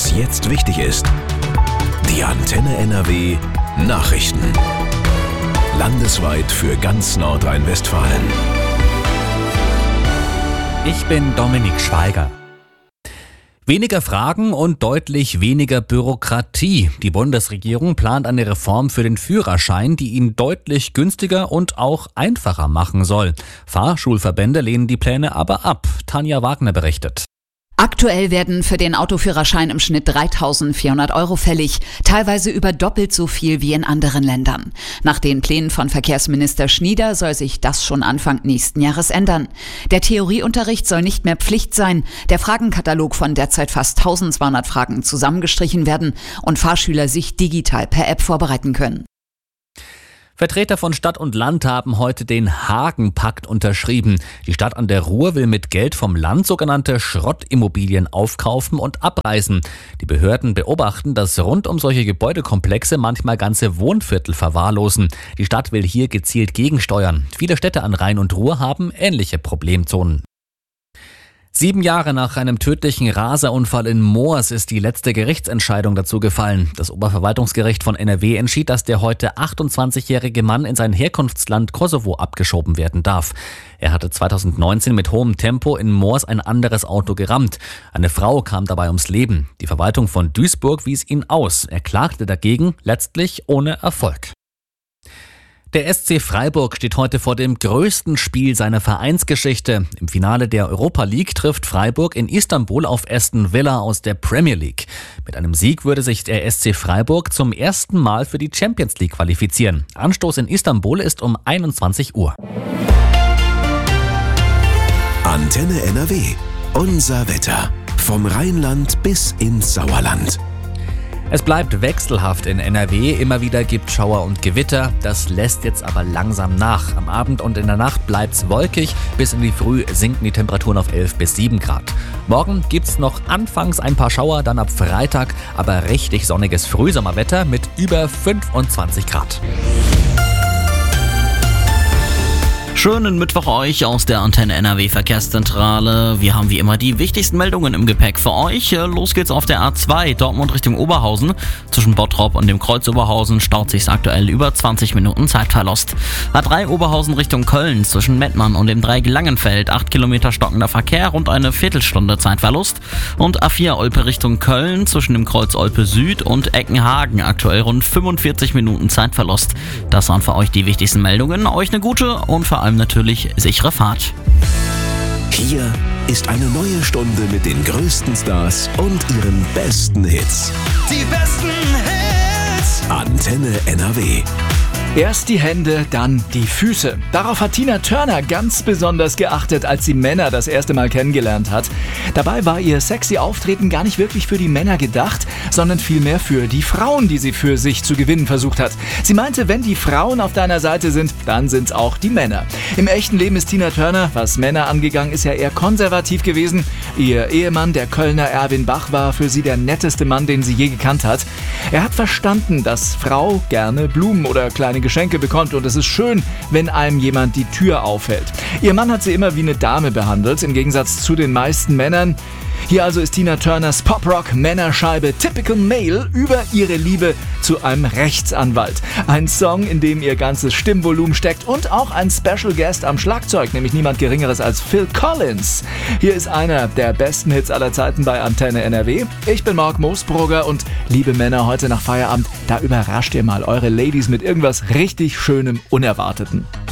Was jetzt wichtig ist. Die Antenne NRW Nachrichten. Landesweit für ganz Nordrhein-Westfalen. Ich bin Dominik Schweiger. Weniger Fragen und deutlich weniger Bürokratie. Die Bundesregierung plant eine Reform für den Führerschein, die ihn deutlich günstiger und auch einfacher machen soll. Fahrschulverbände lehnen die Pläne aber ab. Tanja Wagner berichtet. Aktuell werden für den Autoführerschein im Schnitt 3.400 € fällig, teilweise über doppelt so viel wie in anderen Ländern. Nach den Plänen von Verkehrsminister Schnieder soll sich das schon Anfang nächsten Jahres ändern. Der Theorieunterricht soll nicht mehr Pflicht sein, der Fragenkatalog von derzeit fast 1.200 Fragen zusammengestrichen werden und Fahrschüler sich digital per App vorbereiten können. Vertreter von Stadt und Land haben heute den Hagen-Pakt unterschrieben. Die Stadt an der Ruhr will mit Geld vom Land sogenannte Schrottimmobilien aufkaufen und abreißen. Die Behörden beobachten, dass rund um solche Gebäudekomplexe manchmal ganze Wohnviertel verwahrlosen. Die Stadt will hier gezielt gegensteuern. Viele Städte an Rhein und Ruhr haben ähnliche Problemzonen. 7 Jahre nach einem tödlichen Raserunfall in Moers ist die letzte Gerichtsentscheidung dazu gefallen. Das Oberverwaltungsgericht von NRW entschied, dass der heute 28-jährige Mann in sein Herkunftsland Kosovo abgeschoben werden darf. Er hatte 2019 mit hohem Tempo in Moers ein anderes Auto gerammt. Eine Frau kam dabei ums Leben. Die Verwaltung von Duisburg wies ihn aus. Er klagte dagegen, letztlich ohne Erfolg. Der SC Freiburg steht heute vor dem größten Spiel seiner Vereinsgeschichte. Im Finale der Europa League trifft Freiburg in Istanbul auf Aston Villa aus der Premier League. Mit einem Sieg würde sich der SC Freiburg zum ersten Mal für die Champions League qualifizieren. Anstoß in Istanbul ist um 21 Uhr. Antenne NRW. Unser Wetter. Vom Rheinland bis ins Sauerland. Es bleibt wechselhaft in NRW, immer wieder gibt Schauer und Gewitter, das lässt jetzt aber langsam nach. Am Abend und in der Nacht bleibt's wolkig, bis in die Früh sinken die Temperaturen auf 11 bis 7 Grad. Morgen gibt's noch anfangs ein paar Schauer, dann ab Freitag aber richtig sonniges Frühsommerwetter mit über 25 Grad. Schönen Mittwoch euch aus der Antenne NRW Verkehrszentrale. Wir haben wie immer die wichtigsten Meldungen im Gepäck für euch. Los geht's auf der A2 Dortmund Richtung Oberhausen. Zwischen Bottrop und dem Kreuz Oberhausen staut sich's aktuell über 20 Minuten Zeitverlust. A3 Oberhausen Richtung Köln zwischen Mettmann und dem Dreieck Langenfeld 8 Kilometer stockender Verkehr, rund eine Viertelstunde Zeitverlust. Und A4 Olpe Richtung Köln zwischen dem Kreuz Olpe Süd und Eckenhagen aktuell rund 45 Minuten Zeitverlust. Das waren für euch die wichtigsten Meldungen. Euch eine gute und vor allem natürlich sichere Fahrt. Hier ist eine neue Stunde mit den größten Stars und ihren besten Hits. Die besten Hits. Antenne NRW. Erst die Hände, dann die Füße. Darauf hat Tina Turner ganz besonders geachtet, als sie Männer das erste Mal kennengelernt hat. Dabei war ihr sexy Auftreten gar nicht wirklich für die Männer gedacht, sondern vielmehr für die Frauen, die sie für sich zu gewinnen versucht hat. Sie meinte, wenn die Frauen auf deiner Seite sind, dann sind's auch die Männer. Im echten Leben ist Tina Turner, was Männer angegangen ist, ja eher konservativ gewesen. Ihr Ehemann, der Kölner Erwin Bach, war für sie der netteste Mann, den sie je gekannt hat. Er hat verstanden, dass Frau gerne Blumen oder kleine Geschenke bekommt und es ist schön, wenn einem jemand die Tür aufhält. Ihr Mann hat sie immer wie eine Dame behandelt, im Gegensatz zu den meisten Männern. Hier also ist Tina Turners Pop-Rock-Männerscheibe Typical Male über ihre Liebe zu einem Rechtsanwalt. Ein Song, in dem ihr ganzes Stimmvolumen steckt und auch ein Special Guest am Schlagzeug, nämlich niemand Geringeres als Phil Collins. Hier ist einer der besten Hits aller Zeiten bei Antenne NRW. Ich bin Marc Moosbrugger und liebe Männer, heute nach Feierabend, da überrascht ihr mal eure Ladies mit irgendwas richtig Schönem, Unerwarteten.